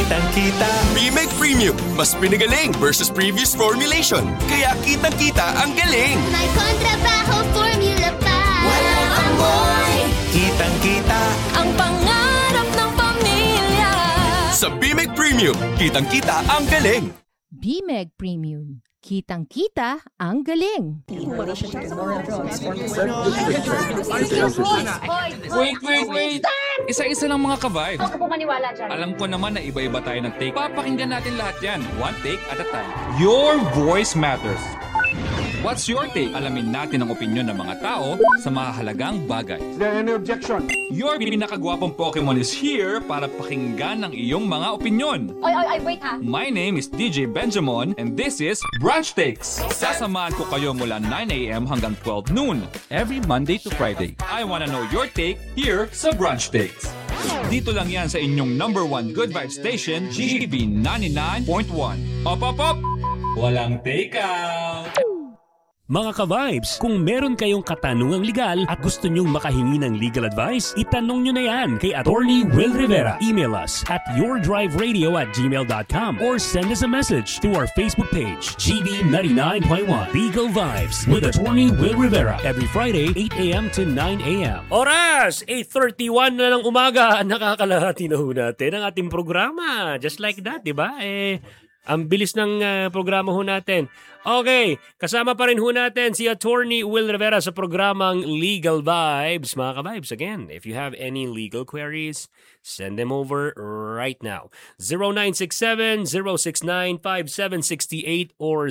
kitang-kita. BMEG Premium, mas pinagaling versus previous formulation. Kaya kitang-kita ang galing. May kontrabaho formula pa. Walang amoy. Kitang-kita ang pangarap ng pamilya. Sa BMEG Premium, kitang-kita ang galing. BMEG Premium. Kitang-kita ang galing. Wait! Isa-isa lang mga ka-vibe. Huwag ka po maniwala dyan. Alam ko naman na iba-iba tayo ng take. Papakinggan natin lahat yan. One take at a time. Your voice matters. What's your take? Alamin natin ang opinion ng mga tao sa mahalagang bagay. Is there any objection? Your pinakagwapong Pokemon is here para pakinggan ang iyong mga opinion. Oy, wait ha. My name is DJ Benjamin and this is Brunch Takes. Sasamahan ko kayo mula 9 a.m. hanggang 12 noon every Monday to Friday. I wanna know your take here sa Brunch Takes. Dito lang yan sa inyong number 1 good vibe station, GB 99.1. Op! Walang take out! Mga ka-vibes, kung meron kayong katanungang legal at gusto nyong makahingi ng legal advice, itanong nyo na yan kay Attorney Will Rivera. Email us at yourdriveradio@gmail.com or send us a message to our Facebook page, GB99.1 Legal Vibes with Attorney Will Rivera every Friday, 8 a.m. to 9 a.m. Oras! 8:31 na ng umaga. Nakakalahati na ho natin ang ating programa. Just like that, di ba? Ang bilis ng programa ho natin. Okay, kasama pa rin ho natin si Attorney Will Rivera sa programang Legal Vibes. Mga ka-vibes, again, if you have any legal queries, send them over right now. 0967-069-5768 or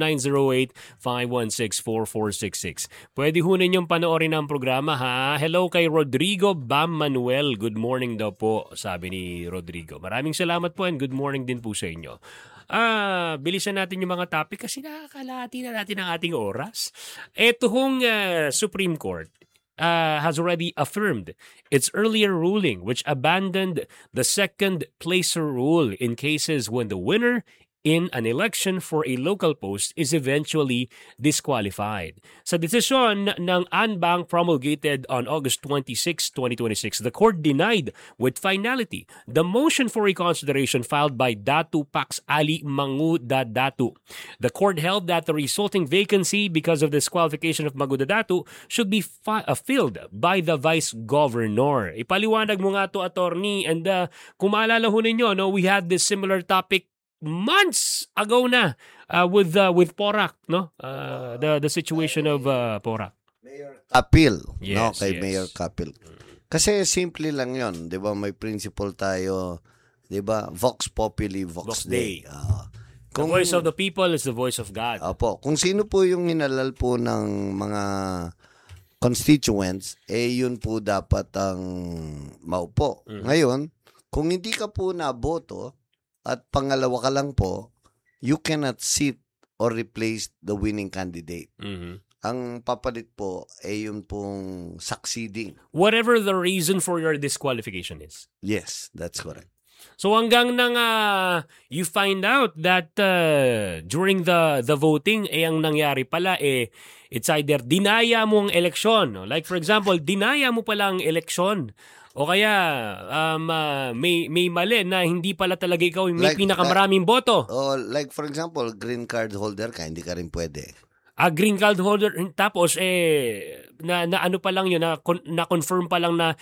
0908-516-4466. Pwede ho ninyong panoorin ang programa, ha? Hello kay Rodrigo Bam Manuel. Good morning daw po, sabi ni Rodrigo. Maraming salamat po and good morning din po sa inyo. Bilisan natin yung mga topic kasi nakakalahati na natin ang ating oras. Ito hong Supreme Court has already affirmed its earlier ruling which abandoned the second placer rule in cases when the winner in an election for a local post is eventually disqualified. Sa desisyon ng Anbang promulgated on August 26, 2026, the court denied with finality the motion for reconsideration filed by Datu Pax Ali Manguda Datu. The court held that the resulting vacancy because of disqualification of Manguda Datu should be filled by the vice governor. Ipaliwanag mo nga to, attorney, and kung maalala ho ninyo, no, we had this similar topic months ago na with Porac, no? The situation of Porac. Mayor Kapil, yes, no? Kay yes. Mayor Kapil. Kasi simple lang 'yon, 'di ba? May principle tayo, 'di ba? Vox populi, vox Dei. The voice of the people is the voice of God. Opo. Kung sino po yung hinalal po ng mga constituents, yun po dapat ang maupo. Ngayon, kung hindi ka po naboto, at pangalawa ka lang po, you cannot sit or replace the winning candidate. Mm-hmm. Ang papalit po ay yun pong succeeding. Whatever the reason for your disqualification is. Yes, that's correct. So hanggang nang you find out that during the voting, ang nangyari pala it's either dinaya mo ang eleksyon. No? Like for example, dinaya mo pala ang eleksyon. O kaya may mali na hindi pala talaga ikaw yung may pinakamaraming boto. Like for example, green card holder ka, hindi ka rin pwede. Green card holder, tapos na ano pa lang yun, na confirm pa lang na